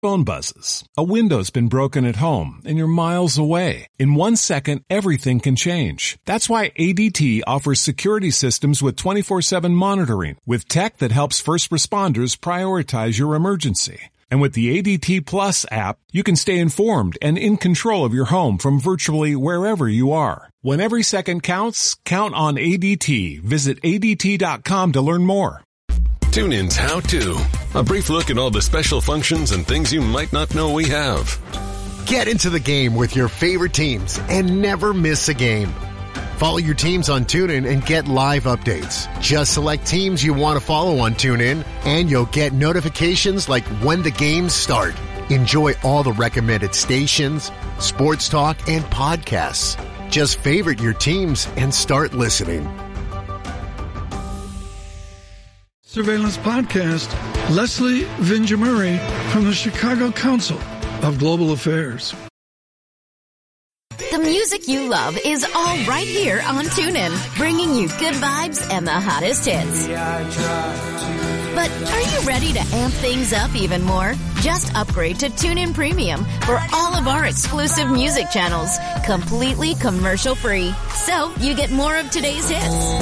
Phone buzzes. A window's been broken at home and you're miles away. In 1 second, everything can change. That's why ADT offers security systems with 24/7 monitoring, with tech that helps first responders prioritize your emergency. And with the ADT Plus app, you can stay informed and in control of your home from virtually wherever you are. When every second counts, count on ADT. Visit ADT.com to learn more. TuneIn's How To. A brief look at all the special functions and things you might not know we have. Get into the game with your favorite teams and never miss a game. Follow your teams on TuneIn and get live updates. Just select teams you want to follow on TuneIn, and you'll get notifications like when the games start. Enjoy all the recommended stations, sports talk, and podcasts. Just favorite your teams and start listening. Surveillance Podcast, Leslie Vinjamuri from the Chicago Council of Global Affairs. The music you love is all right here on TuneIn, bringing you good vibes and the hottest hits. But are you ready to amp things up even more? Just upgrade to TuneIn Premium for all of our exclusive music channels, completely commercial-free. So you get more of today's hits.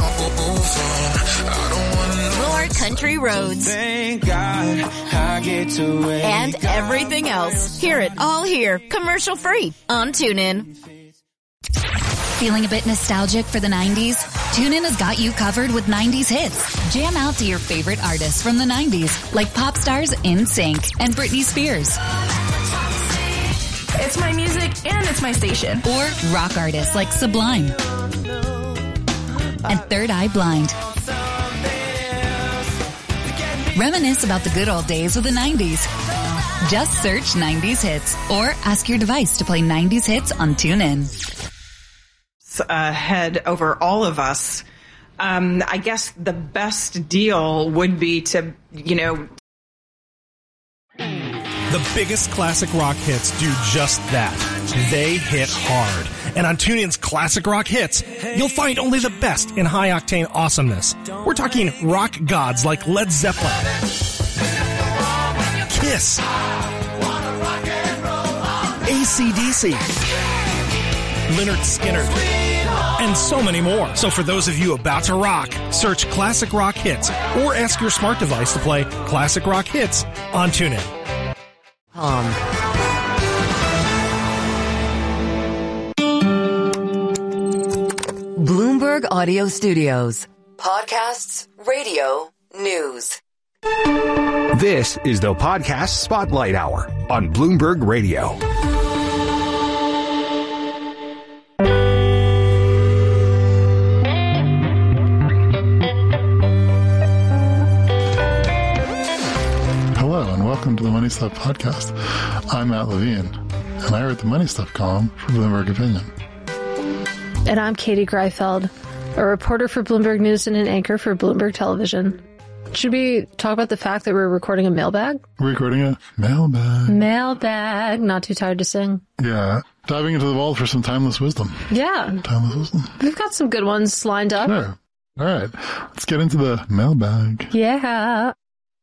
More country roads. Thank God I get to wake and everything else. Hear it all here, commercial-free on TuneIn. Feeling a bit nostalgic for the 90s? TuneIn has got you covered with 90s hits. Jam out to your favorite artists from the 90s, like pop stars NSYNC and Britney Spears. It's my music and it's my station. Or rock artists like Sublime and Third Eye Blind. Reminisce about the good old days of the 90s. Just search 90s hits or ask your device to play 90s hits on TuneIn. Head over all of us. I guess the best deal would be to, The biggest classic rock hits do just that. They hit hard. And on TuneIn's Classic Rock Hits, you'll find only the best in high-octane awesomeness. We're talking rock gods like Led Zeppelin, Kiss, AC/DC, Lynyrd Skynyrd, and so many more. So for those of you about to rock, search Classic Rock Hits or ask your smart device to play Classic Rock Hits on TuneIn. Bloomberg Audio Studios. Podcasts, radio, news. This is the Podcast Spotlight Hour on Bloomberg Radio. Hello and welcome to the Money Stuff Podcast. I'm Matt Levine, and I write the Money Stuff column for Bloomberg Opinion. And I'm Katie Greifeld, a reporter for Bloomberg News and an anchor for Bloomberg Television. Should we talk about the fact that we're recording a mailbag? We're recording a mailbag. Mailbag. Not too tired to sing. Yeah. Diving into the vault for some timeless wisdom. Yeah. Timeless wisdom. We've got some good ones lined up. Sure. All right. Let's get into the mailbag. Yeah.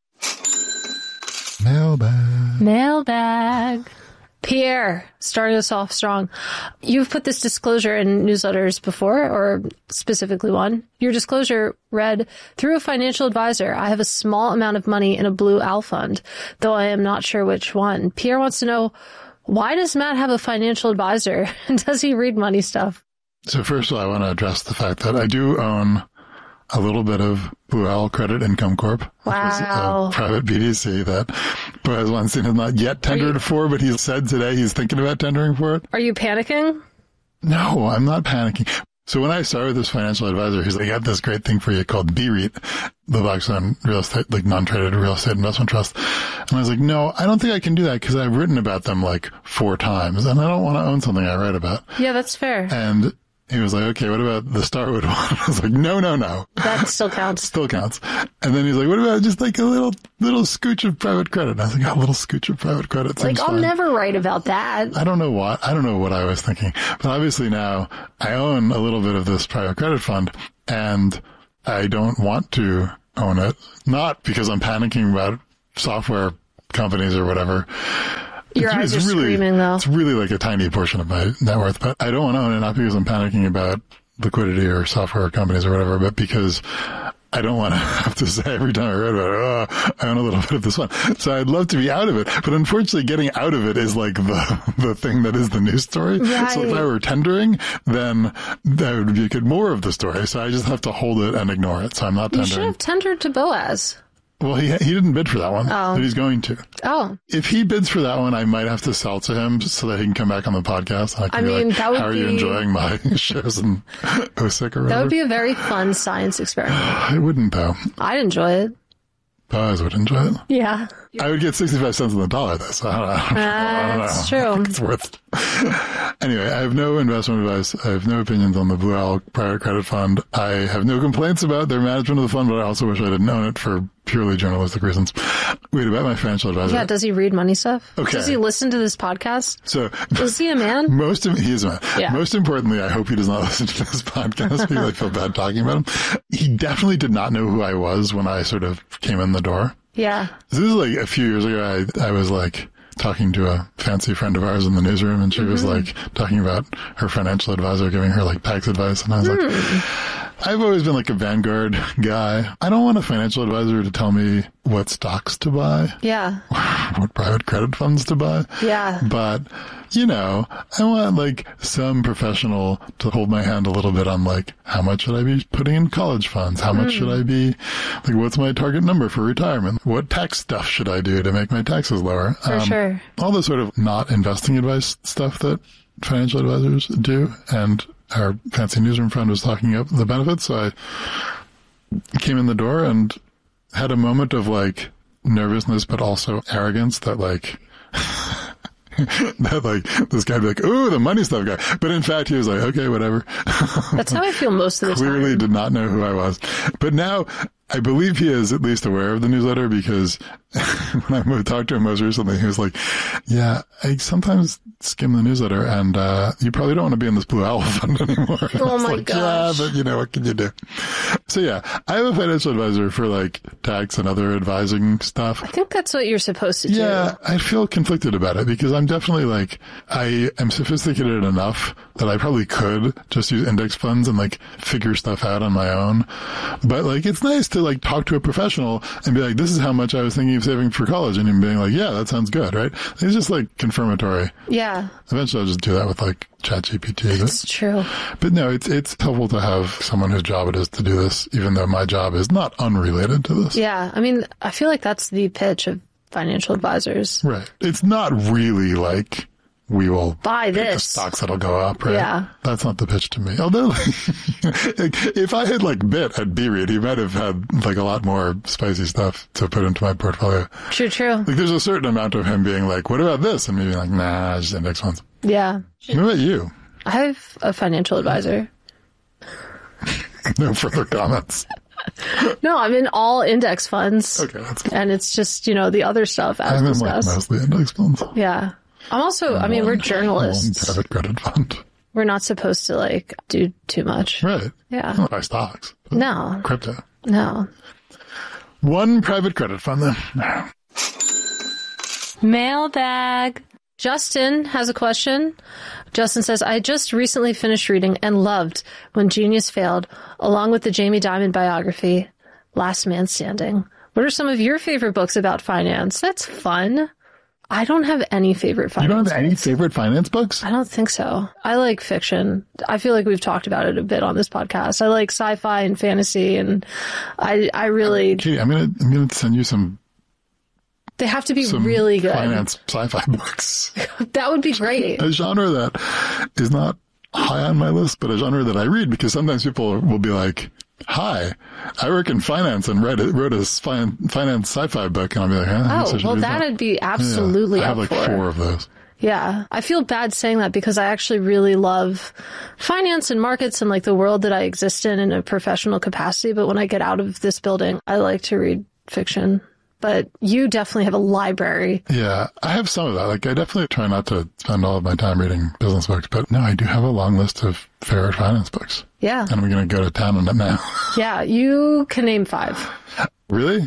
Mailbag. Mailbag. Pierre, starting us off strong. You've put this disclosure in newsletters before, or specifically one. Your disclosure read, through a financial advisor, I have a small amount of money in a Blue Owl fund, though I am not sure which one. Pierre wants to know, why does Matt have a financial advisor? Does he read money stuff? So first of all, I want to address the fact that I do own a little bit of Blue Owl Credit Income Corp. Wow. Which is a private BDC that Boaz Weinstein has not yet tendered for, but he said today he's thinking about tendering for it. Are you panicking? No, I'm not panicking. So when I started this financial advisor, he's like, I got this great thing for you called BREIT, the Blackstone Real Estate, like non-traded real estate investment trust. And I was like, no, I don't think I can do that because I've written about them like 4 times and I don't want to own something I write about. Yeah, that's fair. And he was like, okay, what about the Starwood one? I was like, no. That still counts. Still counts. And then he's like, what about just like a little scooch of private credit? And I was like, a little scooch of private credit. Like, I'll never write about that. I don't know what I was thinking. But obviously now I own a little bit of this private credit fund and I don't want to own it. Not because I'm panicking about software companies or whatever. Your eyes are screaming, though. It's really like a tiny portion of my net worth, but I don't want to own it, not because I'm panicking about liquidity or software companies or whatever, but because I don't want to have to say every time I read about it, I own a little bit of this one. So I'd love to be out of it. But unfortunately, getting out of it is like the thing that is the news story. Right. So if I were tendering, then that would be more of the story. So I just have to hold it and ignore it. So I'm not tendering. You should have tendered to Boaz. Well, he didn't bid for that one, Oh. but he's going to. Oh. If he bids for that one, I might have to sell to him so that he can come back on the podcast. I mean, that would how are you enjoying my shows in OSIC or whatever? That would be a very fun science experiment. It wouldn't, though. I'd enjoy it. Boaz would enjoy it. Yeah. I would get 65 cents on the dollar, though, so I don't know. That's true. It's worth. Anyway, I have no investment advice. I have no opinions on the Blue Owl Private Credit Fund. I have no complaints about their management of the fund, but I also wish I didn't own it for purely journalistic reasons. Wait, about my financial advisor. Yeah, does he read money stuff? Okay. Does he listen to this podcast? So, is he a man? He is a man. Yeah. Most importantly, I hope he does not listen to this podcast because I feel bad talking about him. He definitely did not know who I was when I sort of came in the door. Yeah. This is like a few years ago. I was like talking to a fancy friend of ours in the newsroom, and she was like talking about her financial advisor giving her like tax advice, and I was like, I've always been like a Vanguard guy. I don't want a financial advisor to tell me what stocks to buy. Yeah. What private credit funds to buy. Yeah. But, you know, I want like some professional to hold my hand a little bit on like, how much should I be putting in college funds? How much should I be, like, what's my target number for retirement? What tax stuff should I do to make my taxes lower? For sure. All the sort of not investing advice stuff that financial advisors do. And our fancy newsroom friend was talking up the benefits. So I came in the door and had a moment of like nervousness, but also arrogance that like, that like this guy'd be like, ooh, the money stuff guy. But in fact, he was like, okay, whatever. That's how I feel most of the time. Clearly did not know who I was. But now I believe he is at least aware of the newsletter, because when I talked to him most recently, he was like, yeah, I sometimes skim the newsletter, and you probably don't want to be in this Blue Owl Fund anymore. Oh my gosh. Yeah, but you know, what can you do? So yeah, I have a financial advisor for like tax and other advising stuff. I think that's what you're supposed to do. Yeah, I feel conflicted about it, because I'm definitely like, I am sophisticated enough that I probably could just use index funds and like figure stuff out on my own. But like, it's nice to like talk to a professional and be like, this is how much I was thinking of saving for college, and him being like, yeah, that sounds good, right? It's just like confirmatory. Yeah. Eventually I'll just do that with like ChatGPT. It's true. But no, it's helpful to have someone whose job it is to do this, even though my job is not unrelated to this. Yeah. I mean, I feel like that's the pitch of financial advisors. Right. It's not really like, we will buy pick this the stocks that'll go up, right? Yeah. That's not the pitch to me. Although, if I had like bit at BREIT, he might have had like a lot more spicy stuff to put into my portfolio. True. Like, there's a certain amount of him being like, what about this? And me being like, nah, just index funds. Yeah. What about you? I have a financial advisor. No further comments. No, I'm in all index funds. Okay, that's good. And it's just, you know, the other stuff as I'm in discussed. like mostly index funds. Yeah. I'm also, I mean, we're journalists. One private credit fund. We're not supposed to like do too much. Right. Yeah. I don't buy stocks. No. Crypto. No. One private credit fund then. Mailbag. Justin has a question. Justin says, I just recently finished reading and loved When Genius Failed, along with the Jamie Dimon biography, Last Man Standing. What are some of your favorite books about finance? That's fun. I don't have any favorite finance. You don't have any favorite finance books? I don't think so. I like fiction. I feel like we've talked about it a bit on this podcast. I like sci-fi and fantasy, and I really... Katie, I'm gonna send you some... They have to be really good. Finance sci-fi books. That would be great. A genre that is not high on my list, but a genre that I read, because sometimes people will be like, hi, I work in finance and wrote a finance sci-fi book, and I'll be like, oh, well, that'd be absolutely up for. I have like 4 of those. Yeah. I feel bad saying that because I actually really love finance and markets and like the world that I exist in a professional capacity. But when I get out of this building, I like to read fiction. But you definitely have a library. Yeah, I have some of that. Like, I definitely try not to spend all of my time reading business books. But no, I do have a long list of favorite finance books. Yeah. And I'm going to go to town on it now. Yeah, you can name 5. Really?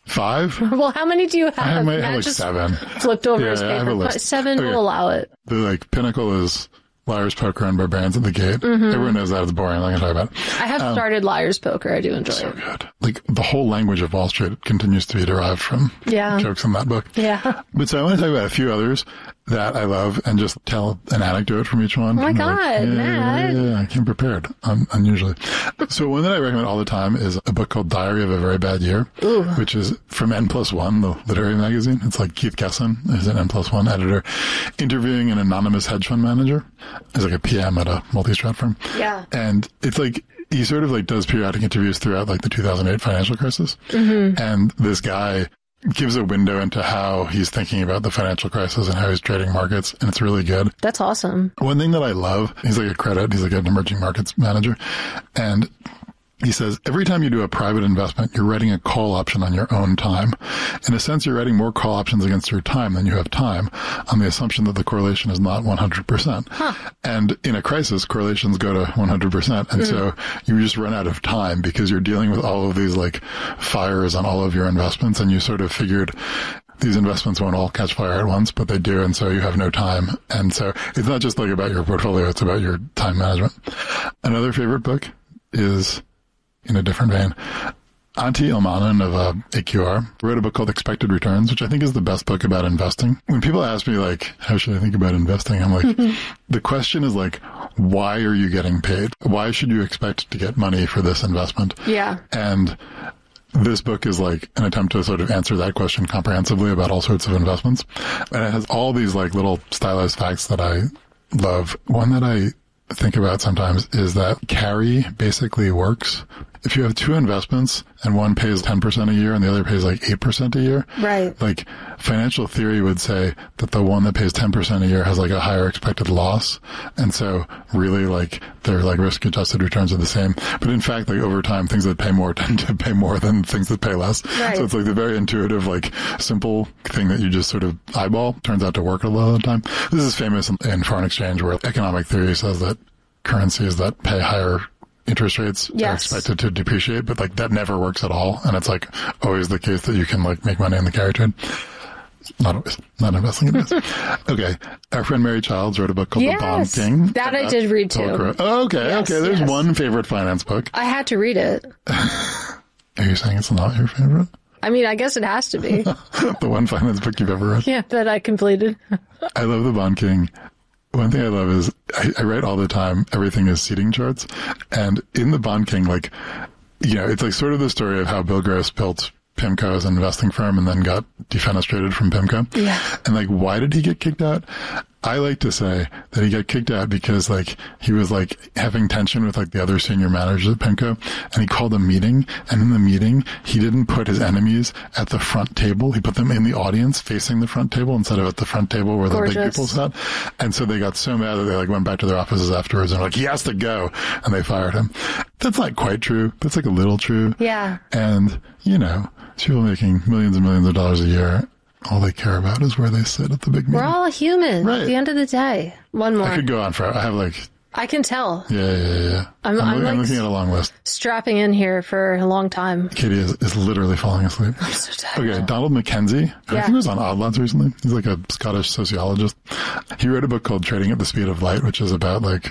5? Well, how many do you have? I have Matt like just 7. Flipped over his I have a paper. list. 7 will allow it. The like pinnacle is Liar's Poker and Barbarians at the Gate. Mhm. Everyone knows that it's boring. I'm not going to talk about it. I have started Liar's Poker. I do enjoy it. Good. Like the whole language of Wall Street continues to be derived from jokes in that book. Yeah. But so I want to talk about a few others that I love and just tell an anecdote from each one. Oh my God, Matt. Yeah, I came prepared, unusually. So one that I recommend all the time is a book called Diary of a Very Bad Year, which is from N+1, the literary magazine. It's like Keith Kesson, who's an N+1 editor, interviewing an anonymous hedge fund manager. He's like a PM at a multi-strat firm. Yeah. And it's like, he sort of like does periodic interviews throughout like the 2008 financial crisis. Mm-hmm. And this guy gives a window into how he's thinking about the financial crisis and how he's trading markets, and it's really good. That's awesome. One thing that I love, he's like he's like an emerging markets manager, and he says, every time you do a private investment, you're writing a call option on your own time. In a sense, you're writing more call options against your time than you have time, on the assumption that the correlation is not 100%. Huh. And in a crisis, correlations go to 100%. And so you just run out of time because you're dealing with all of these like fires on all of your investments, and you sort of figured these investments won't all catch fire at once, but they do, and so you have no time. And so it's not just like about your portfolio, it's about your time management. Another favorite book is, in a different vein, Antti Ilmanen of AQR wrote a book called Expected Returns, which I think is the best book about investing. When people ask me, like, how should I think about investing? I'm like, the question is like, why are you getting paid? Why should you expect to get money for this investment? Yeah. And this book is like an attempt to sort of answer that question comprehensively about all sorts of investments. And it has all these like little stylized facts that I love. One that I think about sometimes is that carry basically works. If you have two investments and one pays 10% a year and the other pays like 8% a year, right? Like financial theory would say that the one that pays 10% a year has like a higher expected loss. And so really like their like risk adjusted returns are the same. But in fact, like over time, things that pay more tend to pay more than things that pay less. Right. So it's like the very intuitive, like simple thing that you just sort of eyeball turns out to work a lot of the time. This is famous in foreign exchange, where economic theory says that currencies that pay higher interest rates are expected to depreciate, but like that never works at all. And it's like always the case that you can like make money in the carry trade. Not always. Not investing in this. Okay. Our friend Mary Childs wrote a book called The Bond King. That I did read too. Okay. There's one favorite finance book. I had to read it. Are you saying it's not your favorite? I mean, I guess it has to be. The one finance book you've ever read? Yeah, that I completed. I love The Bond King. One thing I love is I write all the time, everything is seating charts. And in The Bond King, like, you know, it's like sort of the story of how Bill Gross built PIMCO as an investing firm and then got defenestrated from PIMCO. Yeah. And like, why did he get kicked out? I like to say that he got kicked out because like he was like having tension with like the other senior managers at PIMCO, and he called a meeting, and in the meeting he didn't put his enemies at the front table. He put them in the audience facing the front table instead of at the front table where the big people sat. And so they got so mad that they like went back to their offices afterwards and were like, he has to go, and they fired him. That's not quite true. That's like a little true. Yeah. And you know, people making millions and millions of dollars a year, all they care about is where they sit at the big meeting. We're all human right. At the end of the day. One more. I could go on forever. I have like... I can tell. Yeah. I'm like looking at a long list. Strapping in here for a long time. Katie is literally falling asleep. I'm so tired. Okay, Donald Mackenzie. I think he was on Odd Lots recently. He's like a Scottish sociologist. He wrote a book called Trading at the Speed of Light, which is about like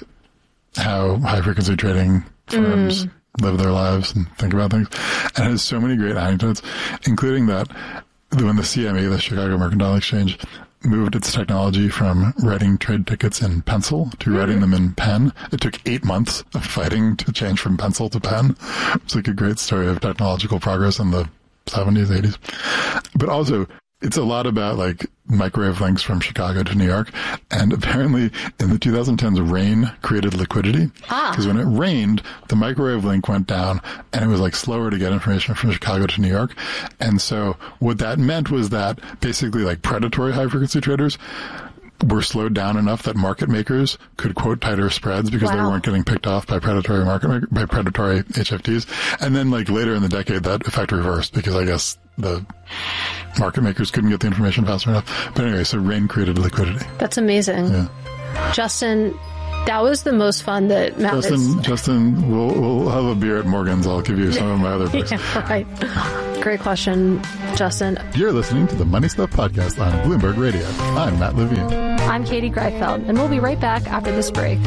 how high frequency trading firms live their lives and think about things. And it has so many great anecdotes, including that when the CME, the Chicago Mercantile Exchange, moved its technology from writing trade tickets in pencil to writing them in pen, it took 8 months of fighting to change from pencil to pen. It's like a great story of technological progress in the 70s, 80s. But also, it's a lot about like microwave links from Chicago to New York. And apparently in the 2010s, rain created liquidity. Because when it rained, the microwave link went down and it was like slower to get information from Chicago to New York. And so what that meant was that basically like predatory high frequency traders were slowed down enough that market makers could quote tighter spreads because they weren't getting picked off by predatory predatory HFTs. And then like later in the decade, that effect reversed because I guess the market makers couldn't get the information fast enough. But anyway, so rain created liquidity. That's amazing. Yeah. Justin, that was the most fun that Matt Justin, we'll have a beer at Morgan's. I'll give you some of my other books. Yeah, right. Great question, Justin. You're listening to the Money Stuff Podcast on Bloomberg Radio. I'm Matt Levine. I'm Katie Greifeld, and we'll be right back after this break.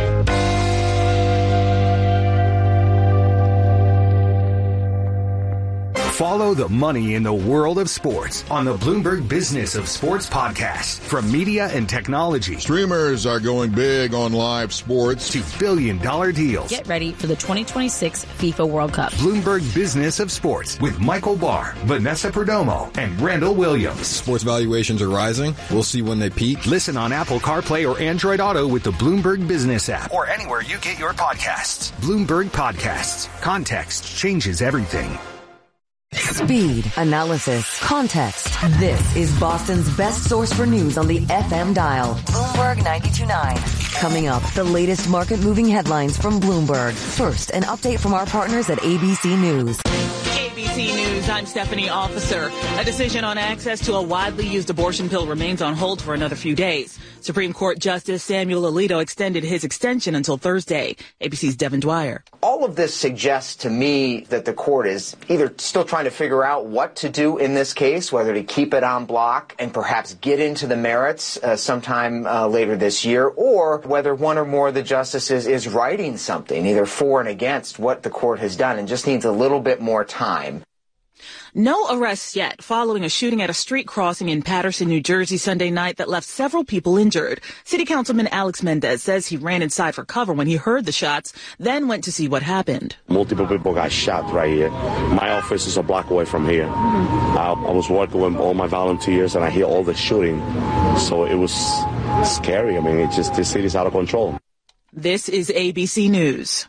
Follow the money in the world of sports on the Bloomberg Business of Sports podcast. From media and technology. Streamers are going big on live sports. To billion-dollar deals. Get ready for the 2026 FIFA World Cup. Bloomberg Business of Sports with Michael Barr, Vanessa Perdomo, and Randall Williams. Sports valuations are rising. We'll see when they peak. Listen on Apple CarPlay or Android Auto with the Bloomberg Business app. Or anywhere you get your podcasts. Bloomberg Podcasts. Context changes everything. Speed, analysis, context. This is Boston's best source for news on the FM dial. Bloomberg 92.9. Coming up, the latest market-moving headlines from Bloomberg. First, an update from our partners at ABC News. ABC News, I'm Stephanie Officer. A decision on access to a widely used abortion pill remains on hold for another few days. Supreme Court Justice Samuel Alito extended his extension until Thursday. ABC's Devin Dwyer. All of this suggests to me that the court is either still trying to figure out what to do in this case, whether to keep it on block and perhaps get into the merits sometime later this year, or whether one or more of the justices is writing something, either for and against what the court has done, and just needs a little bit more time. No arrests yet following a shooting at a street crossing in Paterson, New Jersey Sunday night that left several people injured. City Councilman Alex Mendez says he ran inside for cover when he heard the shots, then went to see what happened. Multiple people got shot right here. My office is a block away from here. I was working with all my volunteers and I hear all the shooting. So it was scary. I mean, the city's out of control. This is ABC News.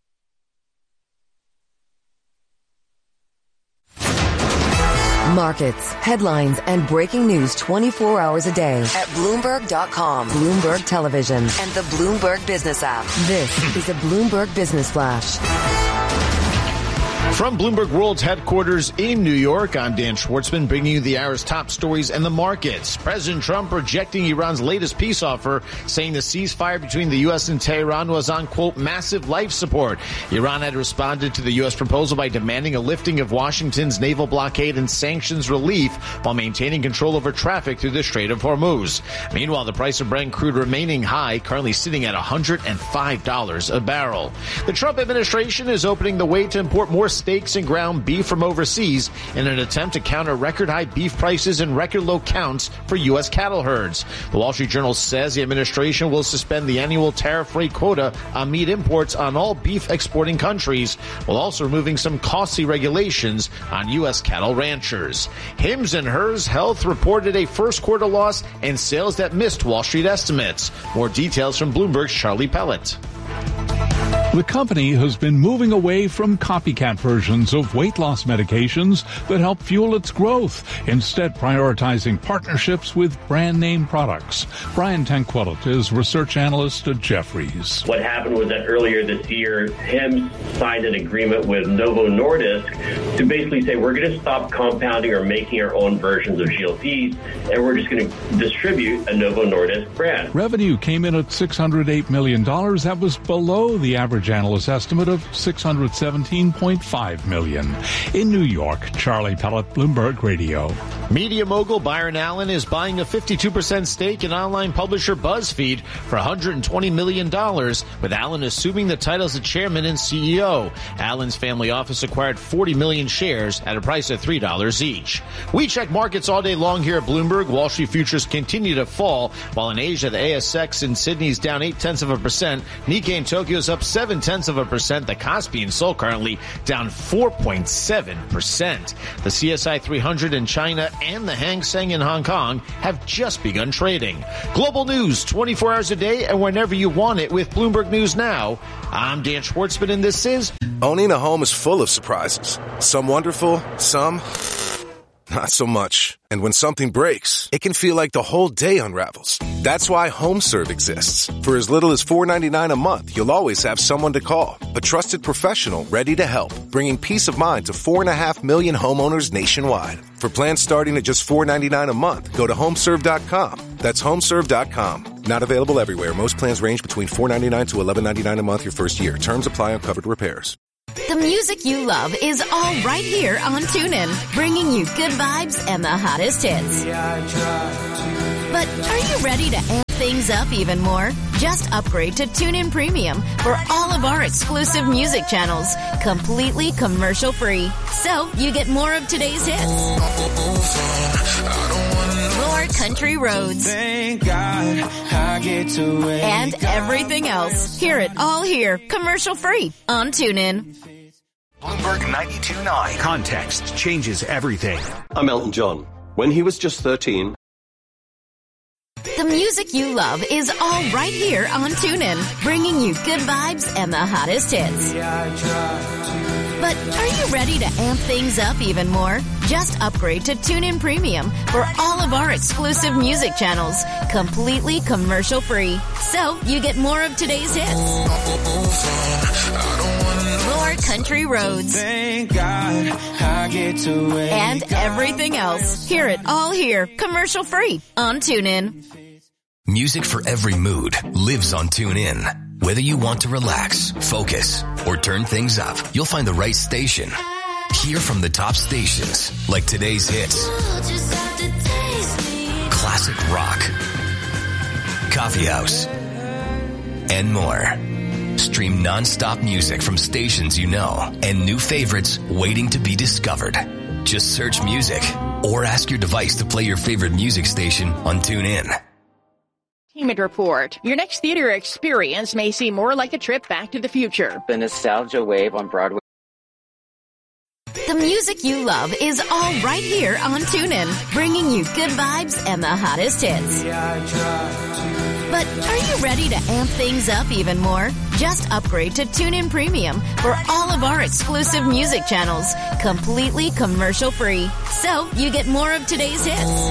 Markets, headlines, and breaking news 24 hours a day at Bloomberg.com, Bloomberg Television, and the Bloomberg Business app. This is a Bloomberg Business Flash. From Bloomberg World's headquarters in New York, I'm Dan Schwartzman, bringing you the hour's top stories and the markets. President Trump rejecting Iran's latest peace offer, saying the ceasefire between the U.S. and Tehran was on, quote, massive life support. Iran had responded to the U.S. proposal by demanding a lifting of Washington's naval blockade and sanctions relief while maintaining control over traffic through the Strait of Hormuz. Meanwhile, the price of Brent crude remaining high, currently sitting at $105 a barrel. The Trump administration is opening the way to import more steaks and ground beef from overseas in an attempt to counter record-high beef prices and record-low counts for U.S. cattle herds. The Wall Street Journal says the administration will suspend the annual tariff-free quota on meat imports on all beef exporting countries, while also removing some costly regulations on U.S. cattle ranchers. Hims and Hers Health reported a first-quarter loss and sales that missed Wall Street estimates. More details from Bloomberg's Charlie Pellet. The company has been moving away from copycat versions of weight loss medications that help fuel its growth, instead prioritizing partnerships with brand name products. Brian Tanquilut is research analyst at Jefferies. What happened was that earlier this year, Hims signed an agreement with Novo Nordisk to basically say we're going to stop compounding or making our own versions of GLPs, and we're just going to distribute a Novo Nordisk brand. Revenue came in at $608 million. That was below the average analyst estimate of $617.5 million. In New York, Charlie Pellet, Bloomberg Radio. Media mogul Byron Allen is buying a 52% stake in online publisher BuzzFeed for $120 million, with Allen assuming the title as the chairman and CEO. Allen's family office acquired 40 million shares at a price of $3 each. We check markets all day long here at Bloomberg. Wall Street futures continue to fall, while in Asia, the ASX in Sydney is down 0.8%. Nikkei in Tokyo is up 0.7%. The Kospi in Seoul currently down 4.7%. The CSI 300 in China and the Hang Seng in Hong Kong have just begun trading. Global news 24 hours a day and whenever you want it with Bloomberg News Now. I'm Dan Schwartzman and this is... Owning a home is full of surprises. Some wonderful, some not so much. And when something breaks, it can feel like the whole day unravels. That's why HomeServe exists. For as little as $4.99 a month, you'll always have someone to call. A trusted professional ready to help, bringing peace of mind to 4.5 million homeowners nationwide. For plans starting at just $4.99 a month, go to HomeServe.com. That's HomeServe.com. Not available everywhere. Most plans range between $4.99 to $11.99 a month your first year. Terms apply on covered repairs. The music you love is all right here on TuneIn, bringing you good vibes and the hottest hits. But are you ready to amp things up even more? Just upgrade to TuneIn Premium for all of our exclusive music channels, completely commercial-free. So you get more of today's hits, more country roads, and everything else. Hear it all here, commercial-free on TuneIn. Bloomberg 92.9. Context changes everything. I'm Elton John. When he was just 13... The music you love is all right here on TuneIn, bringing you good vibes and the hottest hits. But are you ready to amp things up even more? Just upgrade to TuneIn Premium for all of our exclusive music channels, completely commercial-free. So you get more of today's hits, more country roads, and everything else. Hear it all here, commercial-free on TuneIn. Music for every mood lives on TuneIn. Whether you want to relax, focus, or turn things up, you'll find the right station. Hear from the top stations, like today's hits, classic rock, coffee house, and more. Stream non-stop music from stations you know and new favorites waiting to be discovered. Just search music or ask your device to play your favorite music station on TuneIn. Entertainment Report. Your next theater experience may seem more like a trip back to the future. The nostalgia wave on Broadway. The music you love is all right here on TuneIn, bringing you good vibes and the hottest hits. But are you ready to amp things up even more? Just upgrade to TuneIn Premium for all of our exclusive music channels, completely commercial-free. So you get more of today's hits,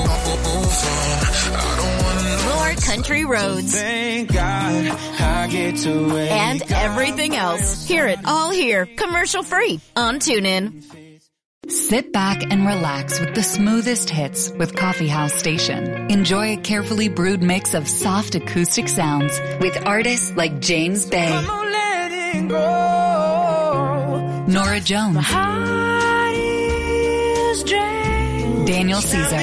more country roads, and everything else. Hear it all here, commercial-free on TuneIn. Sit back and relax with the smoothest hits with Coffee House Station. Enjoy a carefully brewed mix of soft acoustic sounds with artists like James Bay, Nora Jones, Daniel Caesar,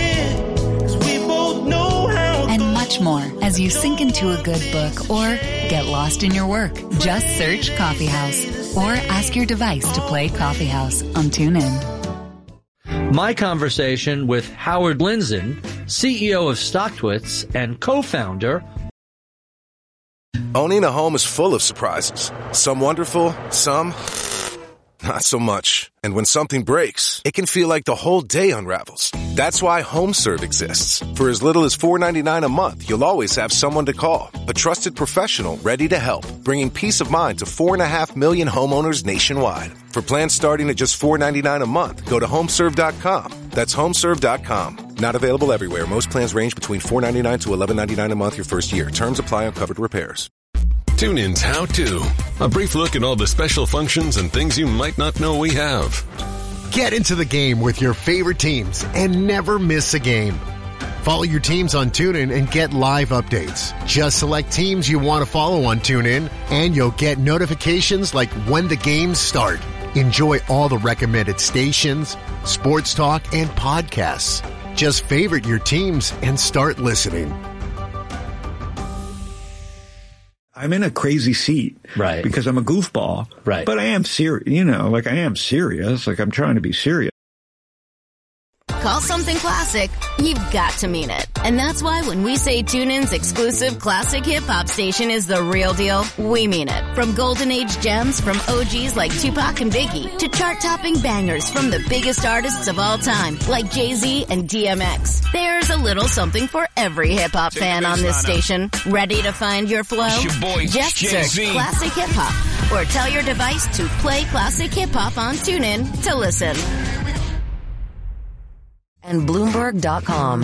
and much more as you sink into a good book or get lost in your work. Just search Coffee House or ask your device to play Coffee House on TuneIn. My conversation with Howard Lindzen, CEO of StockTwits and co-founder. Owning a home is full of surprises. Some wonderful, some not so much. And when something breaks, it can feel like the whole day unravels. That's why HomeServe exists. For as little as $4.99 a month, you'll always have someone to call. A trusted professional ready to help, bringing peace of mind to 4.5 million homeowners nationwide. For plans starting at just $4.99 a month, go to homeserve.com. That's homeserve.com. Not available everywhere. Most plans range between $4.99 to $11.99 a month your first year. Terms apply on covered repairs. TuneIn's How To. A brief look at all the special functions and things you might not know we have. Get into the game with your favorite teams and never miss a game. Follow your teams on TuneIn and get live updates. Just select teams you want to follow on TuneIn, and you'll get notifications like when the games start. Enjoy all the recommended stations, sports talk, and podcasts. Just favorite your teams and start listening. I'm in a crazy seat. Right. Because I'm a goofball. Right. But I am serious, I am serious. Like, I'm trying to be serious. Call something classic, you've got to mean it. And that's why when we say TuneIn's exclusive classic hip-hop station is the real deal, we mean it. From golden age gems from OGs like Tupac and Biggie to chart-topping bangers from the biggest artists of all time like Jay-Z and DMX. There's a little something for every hip-hop fan on this station. Ready to find your flow? It's your boy, Just Jay-Z. search Classic Hip-Hop or tell your device to play Classic Hip-Hop on TuneIn to listen. And Bloomberg.com.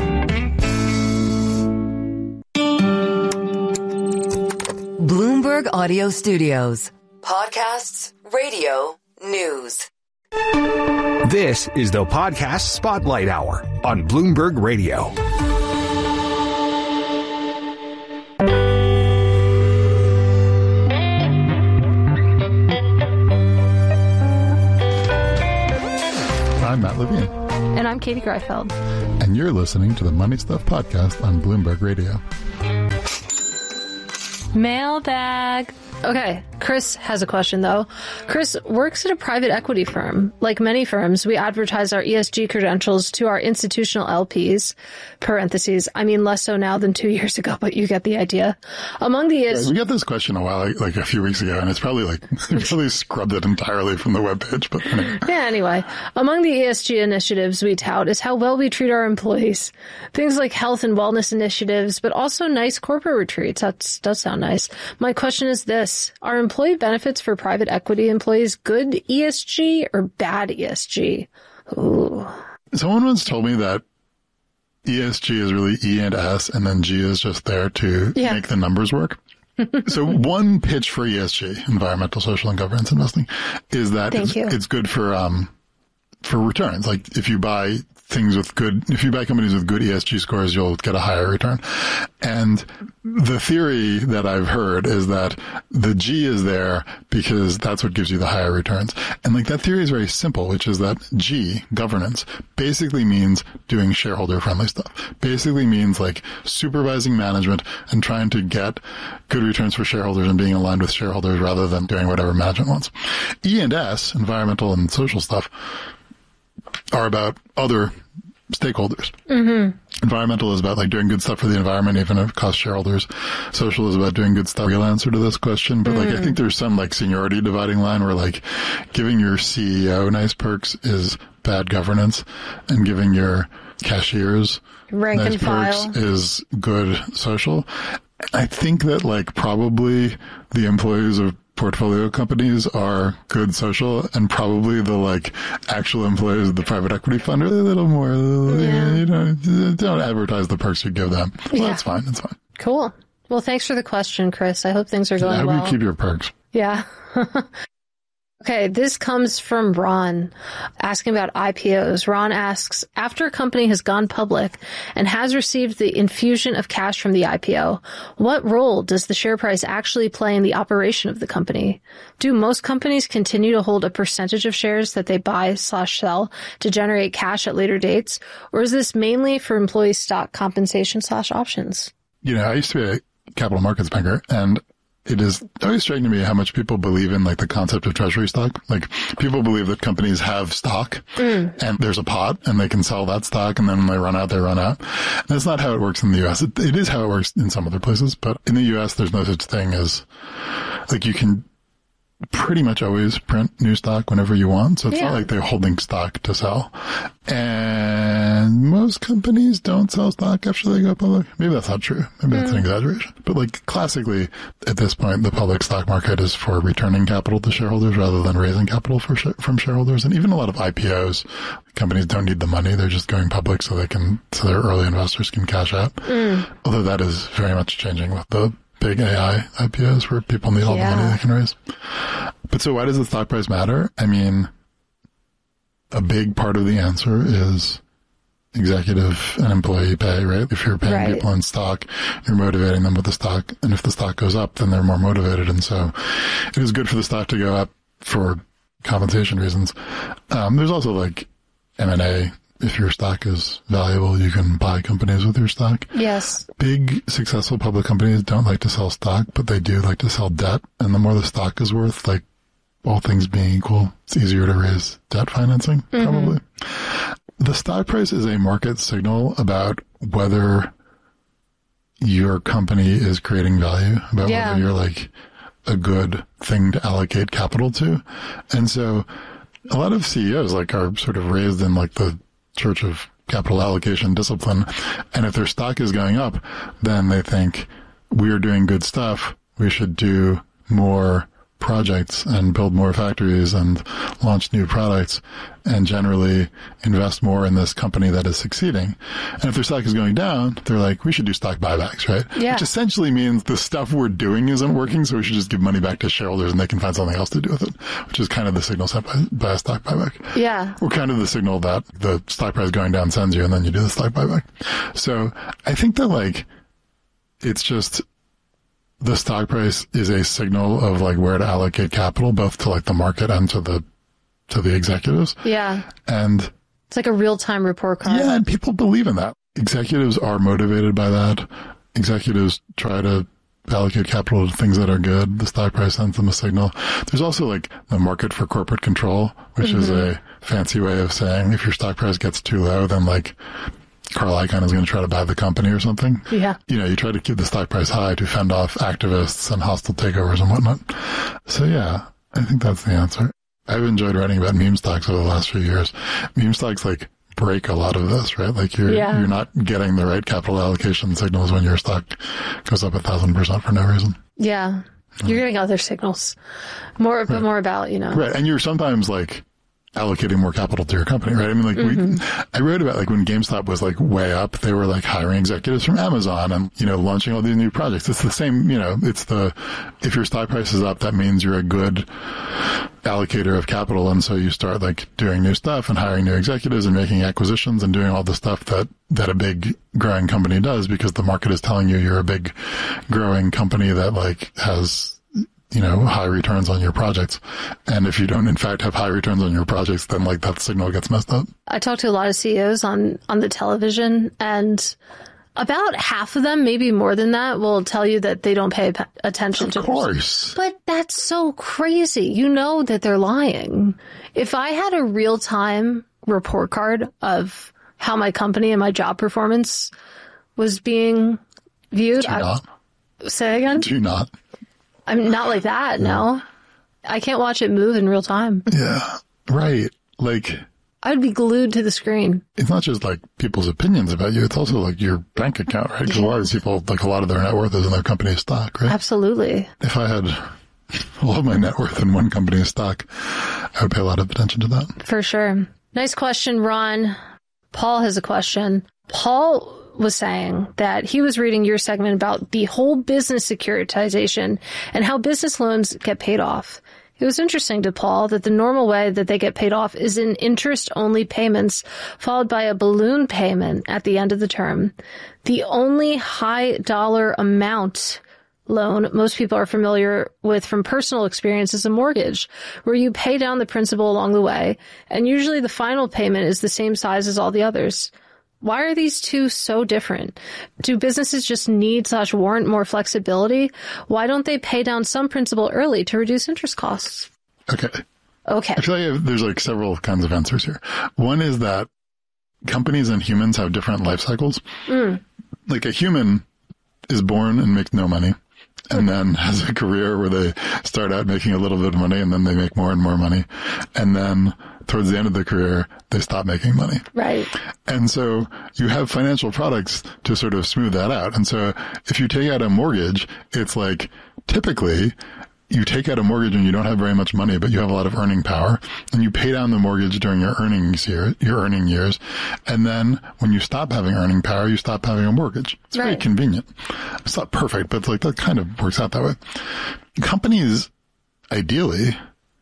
Bloomberg Audio Studios. Podcasts, radio, news. This is the Podcast Spotlight Hour on Bloomberg Radio. Levine. And I'm Katie Greifeld. And you're listening to the Money Stuff Podcast on Bloomberg Radio. Mailbag. Okay, Chris has a question, though. Chris works at a private equity firm. Like many firms, we advertise our ESG credentials to our institutional LPs, parentheses. I mean, less so now than 2 years ago, but you get the idea. Among the we got this question like a few weeks ago, and it's probably really scrubbed it entirely from the webpage. But anyway. Yeah, anyway. Among the ESG initiatives we tout is how well we treat our employees. Things like health and wellness initiatives, but also nice corporate retreats. That does sound nice. My question is this. Are employee benefits for private equity employees good ESG or bad ESG? Ooh. Someone once told me that ESG is really E and S, and then G is just there to make the numbers work. So one pitch for ESG, environmental, social, and governance investing, is that it's good for returns. Like if you buy companies with good ESG scores, you'll get a higher return. And the theory that I've heard is that the G is there because that's what gives you the higher returns. And that theory is very simple, which is that G, governance, basically means doing shareholder friendly stuff. Basically means supervising management and trying to get good returns for shareholders and being aligned with shareholders rather than doing whatever management wants. E and S, environmental and social stuff, are about other stakeholders. Mm-hmm. Environmental is about doing good stuff for the environment, even if it costs shareholders. Social is about doing good stuff. Real answer to this question, but I think there's some seniority dividing line where giving your CEO nice perks is bad governance, and giving your cashiers rank nice and perks file is good social. I think that probably the employees of portfolio companies are good social, and probably the actual employees of the private equity fund are a little more, don't advertise the perks you give them. Well, that's fine. That's fine. Cool. Well, thanks for the question, Chris. I hope things are going well. I hope you keep your perks. Yeah. Okay, this comes from Ron asking about IPOs. Ron asks, after a company has gone public and has received the infusion of cash from the IPO, what role does the share price actually play in the operation of the company? Do most companies continue to hold a percentage of shares that they buy/sell to generate cash at later dates? Or is this mainly for employee stock compensation/options? I used to be a capital markets banker, and it is always striking to me how much people believe in the concept of treasury stock. People believe that companies have stock and there's a pot and they can sell that stock, and then when they run out, they run out. And that's not how it works in the U.S. It is how it works in some other places, but in the U.S. there's no such thing as you can pretty much always print new stock whenever you want. So it's not like they're holding stock to sell. And most companies don't sell stock after they go public. Maybe that's not true. Maybe that's an exaggeration. But classically, at this point, the public stock market is for returning capital to shareholders rather than raising capital from shareholders. And even a lot of IPOs, companies don't need the money. They're just going public so their early investors can cash out. Although that is very much changing with the big AI IPOs where people need all the money they can raise. But so why does the stock price matter? I mean, a big part of the answer is executive and employee pay, right? If you're paying people in stock, you're motivating them with the stock. And if the stock goes up, then they're more motivated. And so it is good for the stock to go up for compensation reasons. There's also M&A. If your stock is valuable, you can buy companies with your stock. Yes. Big, successful public companies don't like to sell stock, but they do like to sell debt. And the more the stock is worth, all things being equal, it's easier to raise debt financing, probably. The stock price is a market signal about whether your company is creating value, about whether you're a good thing to allocate capital to. And so a lot of CEOs are sort of raised in the church of capital allocation discipline. And if their stock is going up, then they think we are doing good stuff. We should do more projects and build more factories and launch new products and generally invest more in this company that is succeeding. And if their stock is going down, they're like, we should do stock buybacks, right? Yeah. Which essentially means the stuff we're doing isn't working, so we should just give money back to shareholders and they can find something else to do with it, which is kind of the signal sent by a stock buyback. Yeah. Or kind of the signal that the stock price going down sends you and then you do the stock buyback. So I think that it's just the stock price is a signal of where to allocate capital, both to the market and to the executives. Yeah. And It's like a real-time report card. Yeah, and people believe in that. Executives are motivated by that. Executives try to allocate capital to things that are good. The stock price sends them a signal. There's also like the market for corporate control, which is a fancy way of saying if your stock price gets too low, then like Carl Icahn is going to try to buy the company or something. Yeah. You know, you try to keep the stock price high to fend off activists and hostile takeovers and whatnot. So yeah, I think that's the answer. I've enjoyed writing about meme stocks over the last few years. Meme stocks like break a lot of this, right? Like you're not getting the right capital allocation signals when your stock goes up 1,000% for no reason. Yeah. You're getting other signals. More about, you know. Right. And you're sometimes like allocating more capital to your company, right? I mean, like I wrote about like when GameStop was like way up, they were like hiring executives from Amazon and, you know, launching all these new projects. It's the same, you know, if your stock price is up, that means you're a good allocator of capital. And so you start like doing new stuff and hiring new executives and making acquisitions and doing all the stuff that a big growing company does because the market is telling you you're a big growing company that like has, you know, high returns on your projects. And if you don't, in fact, have high returns on your projects, then like that signal gets messed up. I talked to a lot of CEOs on the television, and about half of them, maybe more than that, will tell you that they don't pay attention to. Of course. But that's so crazy. You know that they're lying. If I had a real-time report card of how my company and my job performance was being viewed. Do you not? Say again? Do you not? I'm not like that, no. I can't watch it move in real time. Yeah, right. Like, I would be glued to the screen. It's not just like people's opinions about you. It's also like your bank account, right? Because a lot of these people, like a lot of their net worth is in their company's stock, right? Absolutely. If I had all of my net worth in one company's stock, I would pay a lot of attention to that. For sure. Nice question, Ron. Paul has a question. Paul was saying that he was reading your segment about the whole business securitization and how business loans get paid off. It was interesting to Paul that the normal way that they get paid off is in interest-only payments followed by a balloon payment at the end of the term. The only high dollar amount loan most people are familiar with from personal experience is a mortgage, where you pay down the principal along the way, and usually the final payment is the same size as all the others. Why are these two so different? Do businesses just need/warrant more flexibility? Why don't they pay down some principal early to reduce interest costs? Okay. I feel like there's like several kinds of answers here. One is that companies and humans have different life cycles. Like a human is born and makes no money, and then has a career where they start out making a little bit of money and then they make more and more money. And then towards the end of the career, they stop making money. Right. And so you have financial products to sort of smooth that out. And so if you take out a mortgage, it's like typically you take out a mortgage and you don't have very much money, but you have a lot of earning power, and you pay down the mortgage during your earning years. And then when you stop having earning power, you stop having a mortgage. It's very convenient. It's not perfect, but it's like that kind of works out that way. Companies ideally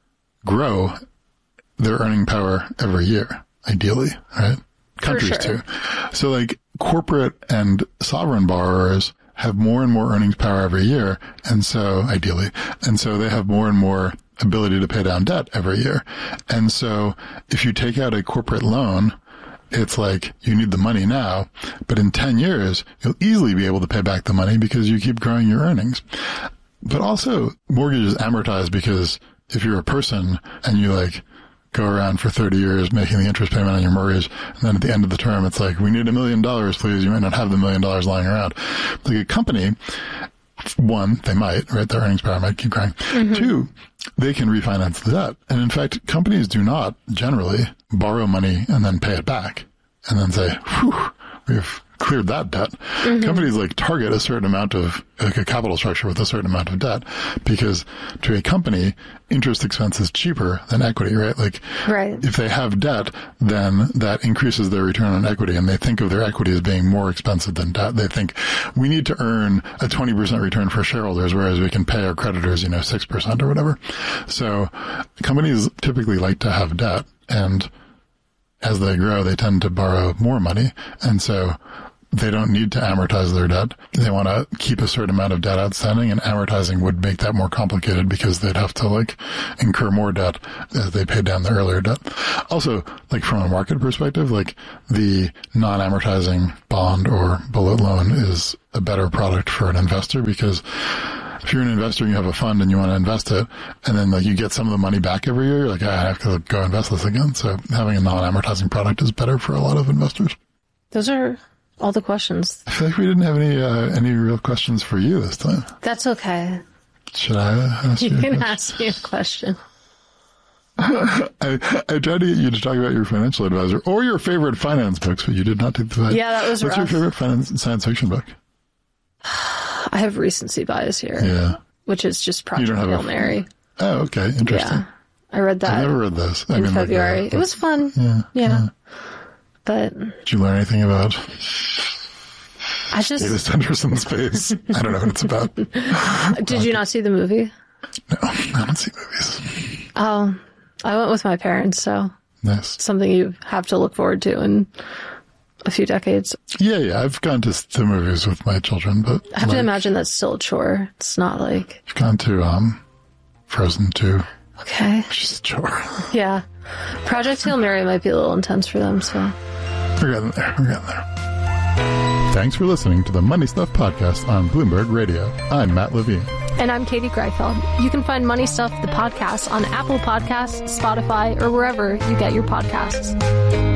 grow their earning power every year, ideally, right? Countries too. So like corporate and sovereign borrowers have more and more earnings power every year. And so ideally, and so they have more and more ability to pay down debt every year. And so if you take out a corporate loan, it's like you need the money now, but in 10 years, you'll easily be able to pay back the money because you keep growing your earnings. But also mortgages amortize because if you're a person and you like go around for 30 years making the interest payment on your mortgage, and then at the end of the term, it's like, we need $1 million, please. You might not have the $1 million lying around. Like a company, one, they might, right? Their earnings power might keep growing. Two, they can refinance the debt. And in fact, companies do not generally borrow money and then pay it back and then say, whew, we've cleared that debt. Companies like target a certain amount of, like a capital structure with a certain amount of debt, because to a company, interest expense is cheaper than equity, right? Like, if they have debt, then that increases their return on equity, and they think of their equity as being more expensive than debt. They think we need to earn a 20% return for shareholders, whereas we can pay our creditors, 6% or whatever. So companies typically like to have debt, and as they grow, they tend to borrow more money. And so they don't need to amortize their debt. They want to keep a certain amount of debt outstanding, and amortizing would make that more complicated because they'd have to incur more debt as they pay down the earlier debt. Also, from a market perspective, the non-amortizing bond or bullet loan is a better product for an investor, because if you're an investor and you have a fund and you want to invest it, and then you get some of the money back every year, you're I have to go invest this again. So having a non-amortizing product is better for a lot of investors. Those are all the questions. I feel like we didn't have any real questions for you this time. That's okay. Should I ask you? You can ask me a question. I tried to get you to talk about your financial advisor or your favorite finance books, but you did not take the time. Yeah, that was What's rough. your favorite science fiction book? I have recency bias here. Yeah. Which is just Project Hail Mary. Oh, okay. Interesting. Yeah. I read that. I've never read this. In February. It was fun. Yeah. But did you learn anything about data centers in space? I don't know what it's about. Did you not see the movie? No, I don't see movies. Oh, I went with my parents, so nice. Something you have to look forward to in a few decades. Yeah. I've gone to movies with my children, but I have to imagine that's still a chore. It's not like I've gone to Frozen 2. Okay. Which is a chore. Yeah. Project Hail Mary might be a little intense for them, so we're getting there. Thanks for listening to the Money Stuff Podcast on Bloomberg Radio. I'm Matt Levine. And I'm Katie Greifeld. You can find Money Stuff, the podcast, on Apple Podcasts, Spotify, or wherever you get your podcasts.